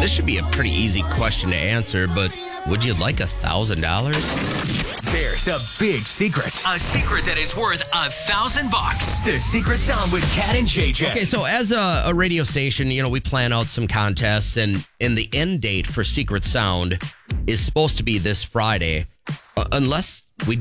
This should be a pretty easy question to answer, but would you like $1,000? There's a big secret. A secret that is worth $1,000. The Secret Sound with Cat and JJ. Okay, so as a radio station, we plan out some contests, and the end date for Secret Sound is supposed to be this Friday, unless we